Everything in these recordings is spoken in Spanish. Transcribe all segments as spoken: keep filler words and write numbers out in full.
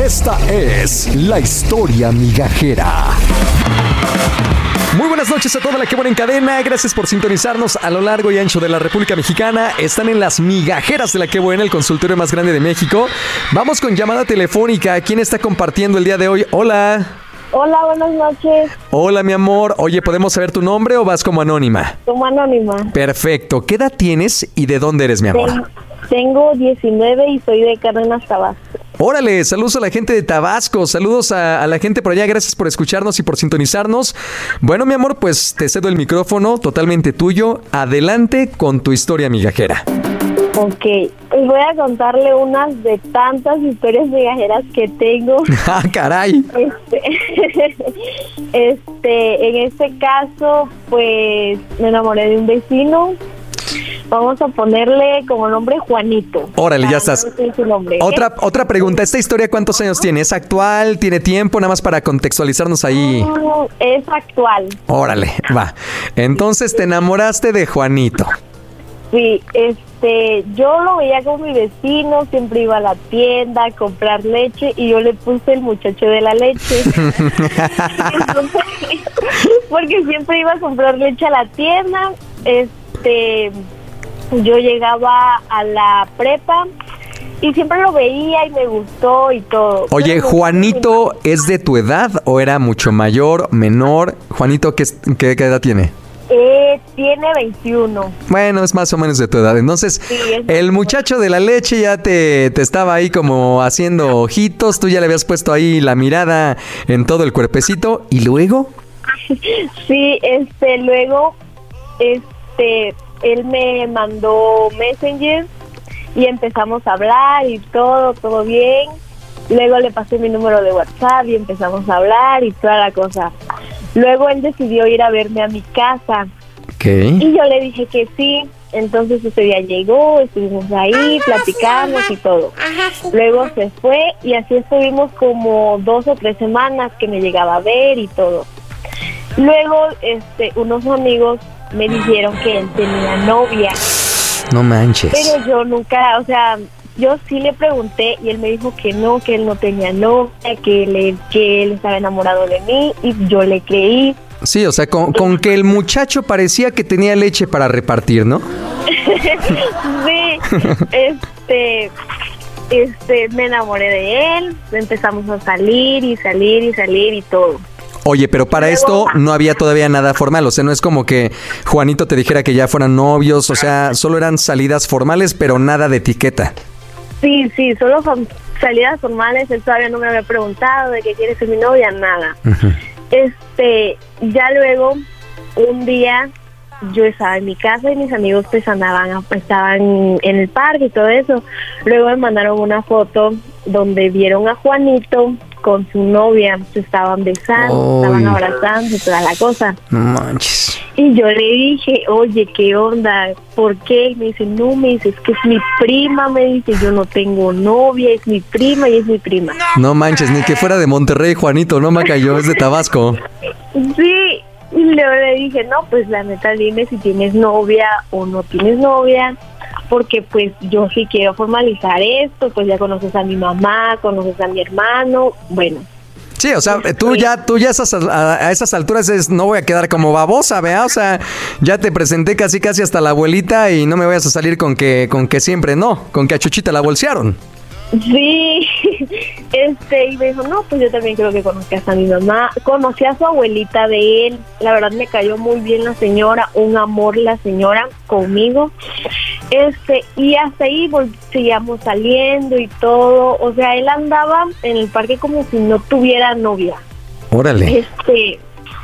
Esta es la historia migajera. Muy buenas noches a toda la que buena en cadena. Gracias por sintonizarnos a lo largo y ancho de la República Mexicana. Están en las migajeras de la que buena, el consultorio más grande de México. Vamos con llamada telefónica. ¿Quién está compartiendo el día de hoy? Hola. Hola, buenas noches. Hola, mi amor. Oye, ¿podemos saber tu nombre o vas como anónima? Como anónima. Perfecto. ¿Qué edad tienes y de dónde eres, mi amor? Ten- tengo diecinueve y soy de Cárdenas, Tabasco. Órale, saludos a la gente de Tabasco, saludos a, a la gente por allá, gracias por escucharnos y por sintonizarnos. Bueno, mi amor, pues te cedo el micrófono, totalmente tuyo. Adelante con tu historia migajera. Ok, pues voy a contarle unas de tantas historias migajeras que tengo. ¡Ah, caray! Este, este, en este caso, pues me enamoré de un vecino. Vamos a ponerle como nombre Juanito. Órale, ya Ah, estás. no sé su nombre, ¿eh? Otra, otra pregunta, ¿esta historia cuántos años tiene? ¿Es actual? ¿Tiene tiempo? Nada más para contextualizarnos ahí. Mm, Es actual. Órale, va. Entonces te enamoraste de Juanito. Sí, este, yo lo veía con mi vecino, siempre iba a la tienda a comprar leche y yo le puse el muchacho de la leche. Entonces, porque siempre iba a comprar leche a la tienda, este, yo llegaba a la prepa y siempre lo veía y me gustó y todo. Oye, Pero ¿Juanito es de tu edad o era mucho mayor, menor? Juanito, ¿qué, es- qué, qué edad tiene? Eh, tiene veintiuno. Bueno, es más o menos de tu edad. Entonces, Sí, es el muchacho de la leche ya te, te estaba ahí como haciendo ojitos. Tú ya le habías puesto ahí la mirada en todo el cuerpecito. ¿Y luego? Sí, este, luego, este, él me mandó Messenger y empezamos a hablar y todo, todo bien. Luego le pasé mi número de WhatsApp y empezamos a hablar y toda la cosa. Luego él decidió ir a verme a mi casa ¿Qué? y yo le dije que sí. Entonces ese día llegó, estuvimos ahí, platicamos y todo. Luego se fue y así estuvimos como dos o tres semanas que me llegaba a ver y todo. Luego, este, unos amigos me dijeron que él tenía novia, No manches. pero yo nunca, o sea, yo sí le pregunté y él me dijo que no, que él no tenía novia, que él, que él estaba enamorado de mí y yo le creí. Sí, o sea, con, con que el muchacho parecía que tenía leche para repartir, ¿no? Sí, este, este, me enamoré de él, empezamos a salir y salir y salir y todo. Oye, pero para esto no había todavía nada formal, o sea, no es como que Juanito te dijera que ya fueran novios, o sea, solo eran salidas formales, pero nada de etiqueta. Sí, sí, solo son salidas formales, él todavía no me había preguntado de que quiere ser mi novia, nada. Ujú. Este, ya luego, un día, yo estaba en mi casa y mis amigos pues andaban, estaban en el parque y todo eso. Luego me mandaron una foto donde vieron a Juanito con su novia, se estaban besando, Uy. estaban abrazando y toda la cosa. No manches. Y yo le dije, oye, ¿qué onda? ¿Por qué? Y me dice, no, me dice, es que es mi prima, me dice, yo no tengo novia, es mi prima y es mi prima. No manches, ni que fuera de Monterrey, Juanito, no me cayó, es de Tabasco. Sí, y luego le dije, no, pues la neta dime si tienes novia o no tienes novia, porque pues yo sí quiero formalizar esto, pues ya conoces a mi mamá, conoces a mi hermano, bueno. Sí, o sea, tú ya, tú ya esas, a, a esas alturas es, no voy a quedar como babosa, ¿vea? O sea, ya te presenté casi casi hasta la abuelita y no me vayas a salir con que, con que siempre no, con que a Chuchita la bolsearon. Sí, este, y me dijo, no, pues yo también creo que conozcas a mi mamá. Conocí a su abuelita de él, la verdad me cayó muy bien la señora, un amor la señora conmigo. Este, y hasta ahí vol- seguíamos saliendo y todo, o sea, él andaba en el parque como si no tuviera novia. Órale. Este,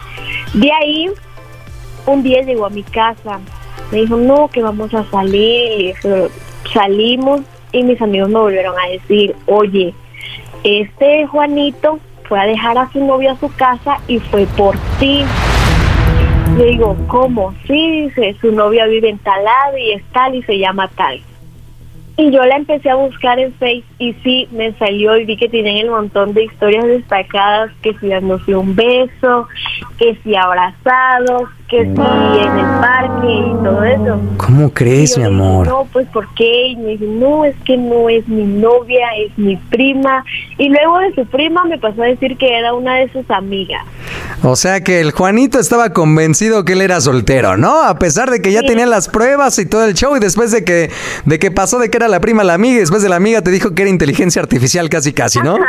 de ahí, un día llegó a mi casa, me dijo, no, que vamos a salir, y eso, salimos. Y mis amigos me volvieron a decir, oye, este Juanito fue a dejar a su novia a su casa y fue por ti. Le digo, ¿cómo? Sí, dice, su novia vive en tal lado y es tal y se llama tal. Y yo la empecé a buscar en Facebook y sí, me salió y vi que tienen el montón de historias destacadas, que si dándose un beso, que si abrazados, que si en el parque y todo eso. ¿Cómo crees, mi Y yo le dije, amor? no, pues ¿por qué? Y me dice, no, es que no es mi novia, es mi prima. Y luego de su prima me pasó a decir que era una de sus amigas. O sea que el Juanito estaba convencido que él era soltero, ¿no? A pesar de que ya Sí. tenía las pruebas y todo el show, y después de que, de que pasó de que era la prima la amiga, y después de la amiga te dijo que era inteligencia artificial casi casi, ¿no?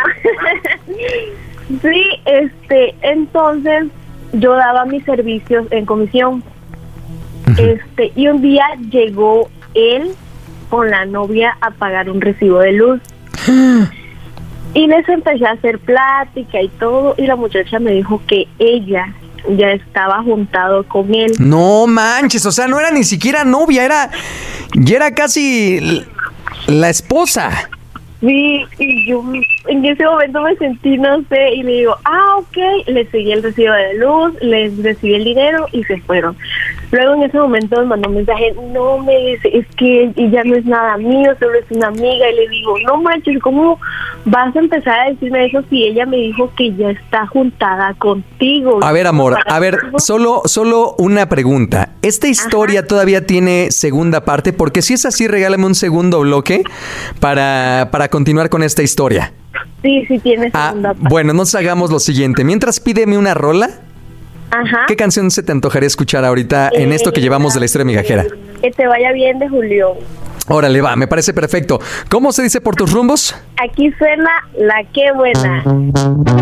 Sí, este, entonces yo daba mis servicios en comisión. Este, y un día llegó él con la novia a pagar un recibo de luz. Y les empecé a hacer plática y todo, y la muchacha me dijo que ella ya estaba juntado con él. No manches, o sea, no era ni siquiera novia, era, ya era casi l- la esposa. Sí, y yo en ese momento me sentí, no sé, y le digo, ah, ok, le seguí el recibo de luz, les recibí el dinero y se fueron. Luego en ese momento me mandó un mensaje, no, me dice, es que ella no es nada mío, solo es una amiga, y le digo, no manches, ¿cómo vas a empezar a decirme eso si ella me dijo que ya está juntada contigo? A ver, amor, a ver, solo, solo una pregunta. ¿Esta historia todavía tiene segunda parte? Porque si es así, regálame un segundo bloque para, para continuar con esta historia. Sí, sí tiene Ah, segunda parte. bueno, nos hagamos lo siguiente. Mientras pídeme una rola, Ajá. ¿qué canción se te antojaría escuchar ahorita en esto que llevamos de la historia migajera? Que te vaya bien de Julián. Órale, va, me parece perfecto. ¿Cómo se dice por tus rumbos? Aquí suena La Qué Buena.